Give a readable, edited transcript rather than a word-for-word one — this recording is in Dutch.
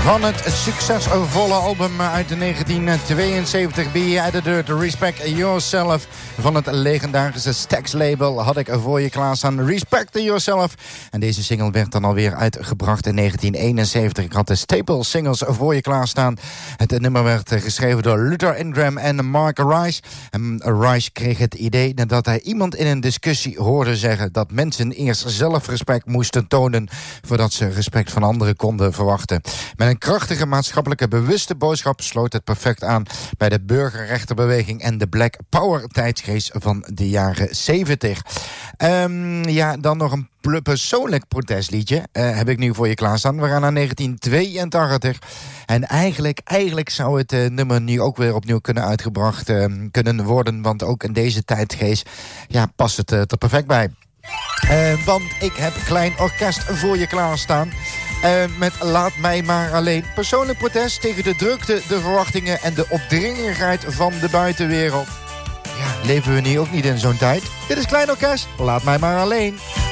Van het succesvolle album uit 1972, Be Edited, Respect Yourself. Van het legendarische Stax label had ik voor je klaarstaan, Respect Yourself. En deze single werd dan alweer uitgebracht in 1971. Ik had de staple singles voor je klaarstaan. Het nummer werd geschreven door Luther Ingram en Mark Rice. En Rice kreeg het idee nadat hij iemand in een discussie hoorde zeggen dat mensen eerst zelfrespect moesten tonen voordat ze respect van anderen konden verwachten. Met een krachtige maatschappelijke bewuste boodschap sloot het perfect aan bij de burgerrechtenbeweging en de Black Power tijdsgeest van de jaren 70. Dan nog een persoonlijk protestliedje heb ik nu voor je klaarstaan. We gaan naar 1982. En eigenlijk zou het nummer nu ook weer opnieuw kunnen uitgebracht kunnen worden. Want ook in deze tijdgeest past het er perfect bij. Want ik heb een klein orkest voor je klaarstaan. Met Laat mij maar alleen. Persoonlijk protest tegen de drukte, de verwachtingen en de opdringerigheid van de buitenwereld. Ja, leven we nu ook niet in zo'n tijd? Dit is Klein Orkest, Laat mij maar alleen.